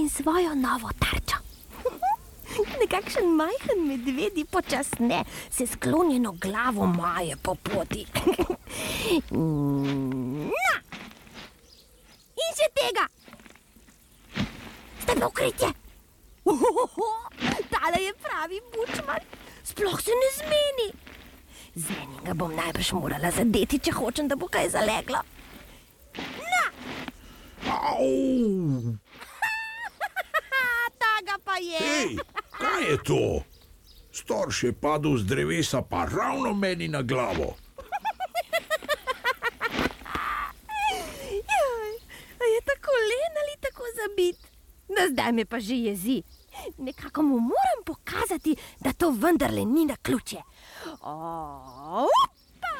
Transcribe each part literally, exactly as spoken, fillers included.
in svojo novo tarčo. Nekakšen majhen medvedi počasne se sklonjeno glavo maje po poti. Na! In še tega! Ste pokritje! Tale je pravi bučman, sploh se ne zmeni. Z enim ga bom najbrž morala zadeti, če hočem, da bo kaj zaleglo. Na! Au! Taga pa je! Hej, kaj je to? Storž je padel z drevesa, pa ravno meni na glavo. Joj, a je tako len ali tako zabit? Da zdaj me pa že jezi. Nekako mu moram pokazati, da to vendarle ni naključje. Opa!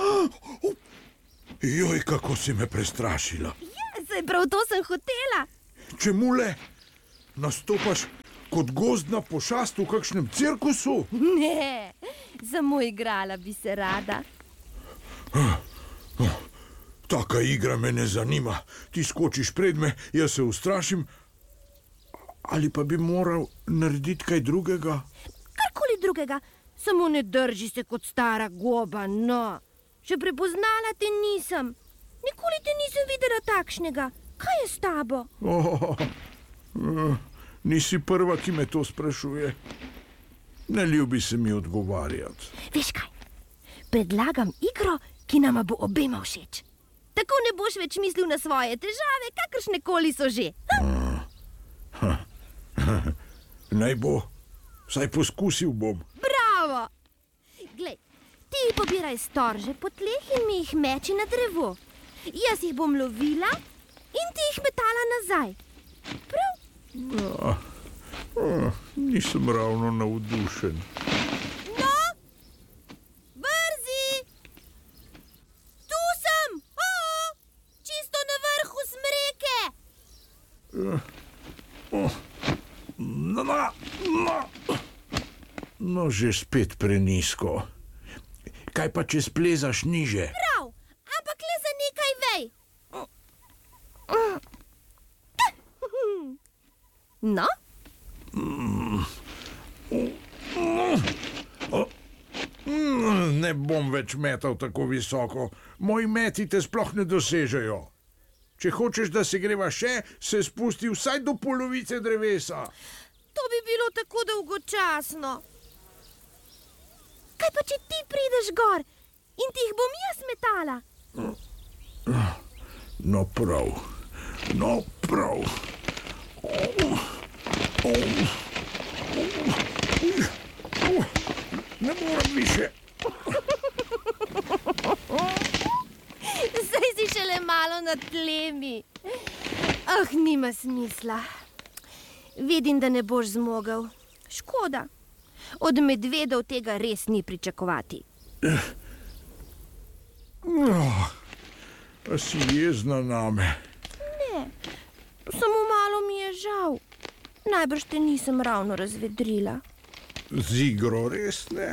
Joj, kako si me prestrašila. Ja, saj prav to sem hotela. Čemu le? Nastopaš kot gozdna pošast v kakšnem cirkusu? Ne, samo igrala bi se rada. Taka igra me ne zanima. Ti skočiš pred me, jaz se ustrašim. Ali pa bi moral narediti kaj drugega? Karkoli drugega, samo ne drži se kot stara goba, no. Še prepoznala te nisem. Nikoli te nisem videla takšnega. Kaj je s tabo? Oh, nisi prva, ki me to sprašuje. Ne ljubi se mi odgovarjati. Veš kaj, predlagam igro, ki nama bo obema všeč. Tako ne boš več mislil na svoje težave, kakršnekoli so že. Naj bo, vsaj poskusil bom. Bravo! Glej, ti pobiraj storže po tleh in mi jih meči na drevo. Jaz jih bom lovila in ti jih metala nazaj. Prav? Ah, ah, nisem ravno navdušen. No? Brzi! Tu sem! O, čisto na vrhu smreke! Uh, oh. No, no, no. No, že spet prenisko. Kaj pa, če splezaš niže? Prav, ampak le za nekaj vej. No? Ne bom več metal tako visoko. Moji meti te sploh ne dosežejo. Če hočeš, da se greva še, se spusti vsaj do polovice drevesa. To bi bilo tako dolgočasno. Kaj pa, če ti prideš gor in ti jih bom jaz metala? No prav, no prav. Ne moram više. Zdaj si šele malo na tlemi. Ah, nima smisla. Vidim, da ne boš zmogel. Škoda. Od medvedov tega res ni pričakovati. Oh, a si jezna name? Ne, samo malo mi je žal. Najbrž te nisem ravno razvedrila. Z igro res ne.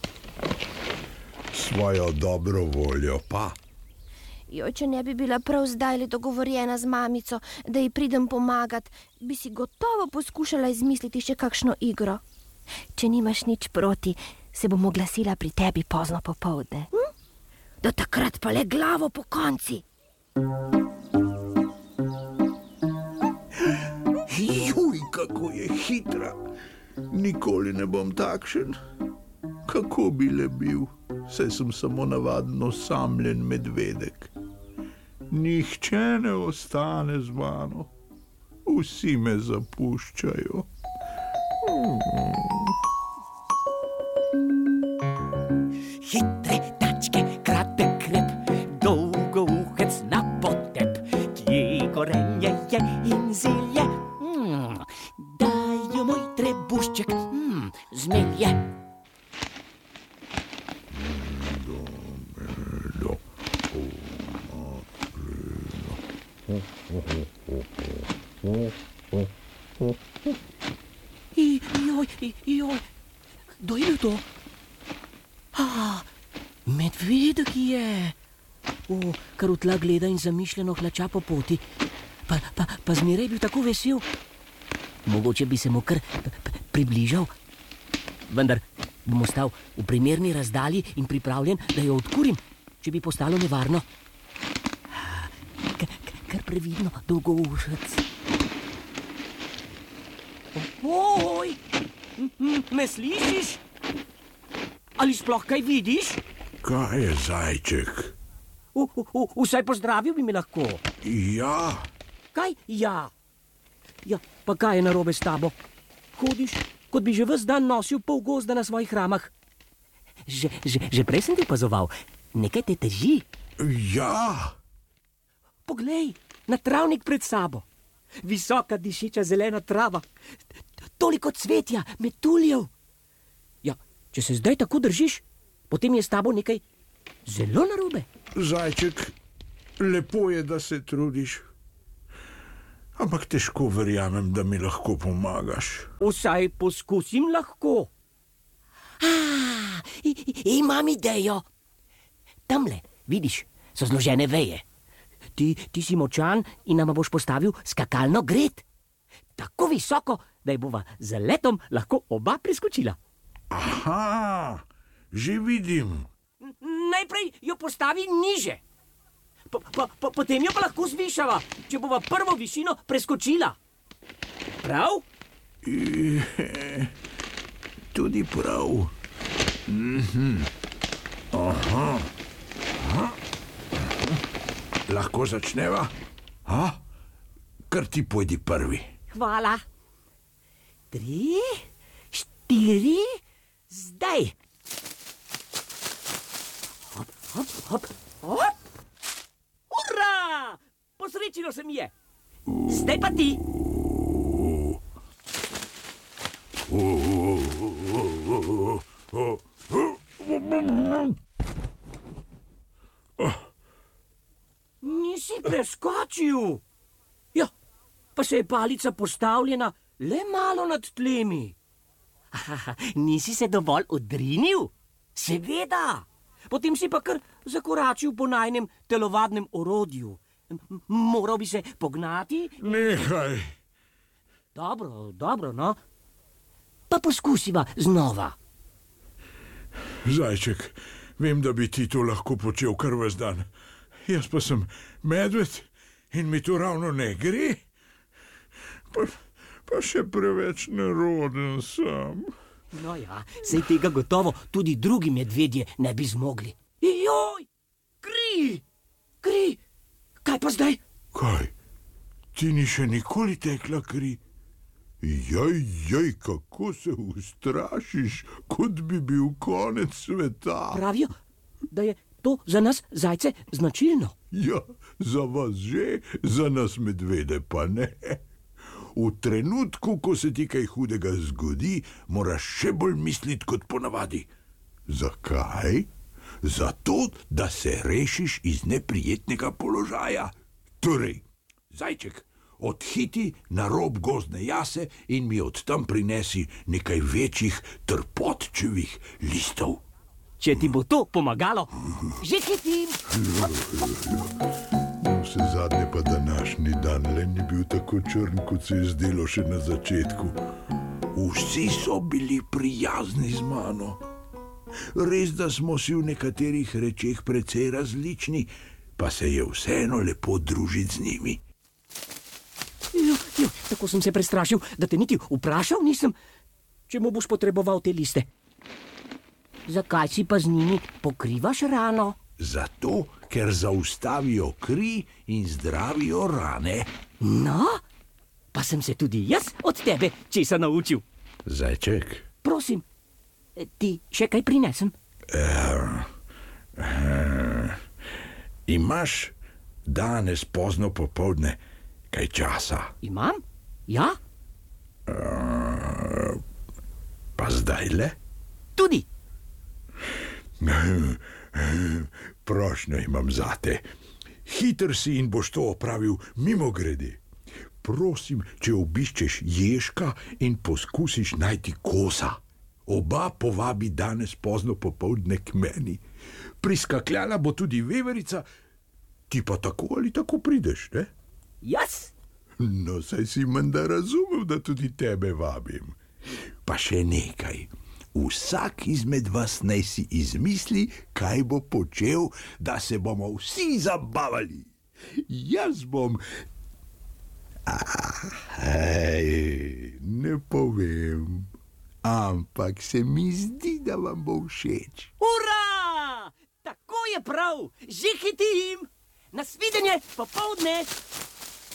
Svojo dobro voljo pa. Joj, če ne bi bila prav zdaj le dogovorjena z mamico, da ji pridem pomagat, bi si gotovo poskušala izmisliti še kakšno igro. Če nimaš nič proti, se bom oglasila pri tebi pozno popoldne. Hm? Do takrat pa le glavo po konci. Juj, kako je hitra. Nikoli ne bom takšen. Kako bi le bil? Saj sem samo navaden osamljen medvedek. Nihče ne ostane z mano. Vsi me zapuščajo. Hitre tačke, kratek krep, dolgo uhec na potep, kje korenje je in zelje. Mm, dajo moj trebušček, mm, zmelje. I, joj, joj, kdo je bil to? A, medvedek je. O, kar v tla gleda in zamišljeno hlača po poti. Pa, pa, pa zmeraj bil tako vesel. Mogoče bi se mu kar približal, vendar bom ostal v primerni razdalji in pripravljen, da jo odkurim, če bi postalo nevarno. Kar previdno, dolgoušec. Oj, me slišiš? Ali sploh kaj vidiš? Kaj je, zajček? U, u, u, vsaj pozdravil bi me lahko. Ja. Kaj? Ja. Ja, pa kaj je narobe s tabo? Hodiš, kot bi že ves dan nosil pol gozda na svojih ramah. Že, že, že prej sem ti opazoval. Nekaj te teži. Ja. Poglej, na travnik pred sabo. Visoka dišeča zelena trava. Toliko cvetja, metuljev. Ja, če se zdaj tako držiš, potem je s tabo nekaj zelo narobe. Zajček, lepo je, da se trudiš. Ampak težko verjamem, da mi lahko pomagaš. Vsaj poskusim lahko. Ah, imam idejo. Tamle, vidiš, so zložene veje. Ti, ti si močan in nama boš postavil skakalno gred. Tako visoko, da je bova z letom lahko oba preskočila. Aha, že vidim. Najprej jo postavi niže. Po, po, po, potem jo pa lahko zvišava, če bova prvo višino preskočila. Prav? E, tudi prav. Mhm. Aha. Aha. Lahko začneva? Ha? Kar ti pojdi prvi. Hvala. Tri, štiri, zdaj. Hop, hop, hop, hop. Ura! Posrečilo se mi je. Zdaj pa ti. Nisi preskočil. Ja, pa se je palica postavljena le malo nad tlemi. Aha, nisi se dovolj odrinil? Seveda. Potem si pa kar zakoračil po najnem telovadnem orodju. M- moral bi se pognati. Nehaj. Dobro, dobro, no. Pa poskusiva znova. Zajček, vem, da bi ti to lahko počel kar ves dan. Jaz pa sem medved in mi to ravno ne gre. Pa, pa še preveč neroden sem. No ja, sej tega gotovo tudi drugi medvedje ne bi zmogli. Joj, kri, kri, kaj pa zdaj? Kaj? Ti ni še nikoli tekla kri? Jaj, jaj, kako se ustrašiš, kot bi bil konec sveta. Pravijo, da je to za nas zajce značilno. Ja, za vas že, za nas medvede pa ne. V trenutku, ko se ti kaj hudega zgodi, moraš še bolj misliti kot ponavadi. Zakaj? Zato, da se rešiš iz neprijetnega položaja. Torej, zajček, odhiti na rob gozdne jase in mi od tam prinesi nekaj večjih trpotčevih listov. Če ti bo to pomagalo, že hitim. Vse zadnje pa današnji dan le ni bil tako črn, kot se je zdelo še na začetku. Vsi so bili prijazni z mano. Res, da smo si v nekaterih rečeh precej različni, pa se je vseeno lepo družiti z njimi. Jo, jo, tako sem se prestrašil, da te niti vprašal nisem, če mu boš potreboval te liste. Zakaj si pa z njimi pokrivaš rano? Zato, ker zaustavijo kri in zdravijo rane. No, pa sem se tudi jaz od tebe česa naučil. Zajček. Prosim, ti še kaj prinesem? Uh, uh, imaš danes pozno popoldne kaj časa? Imam? Ja? Uh, pa zdajle? Tudi. Prošnjo imam zate. Hiter si in boš to opravil mimogrede. Prosim, če obiščeš Ježka in poskusiš najti kosa. Oba povabi danes pozno popoldne k meni. Priskakljala bo tudi veverica, ti pa tako ali tako prideš, ne? Jaz? No, saj si menda razumel, da tudi tebe vabim. Pa še nekaj. Vsak izmed vas naj si izmisli, kaj bo počel, da se bomo vsi zabavali. Jaz bom... Aj, ne povem, ampak se mi zdi, da vam bo všeč. Ura! Tako je prav, že hitim! Nasvidenje popoldne!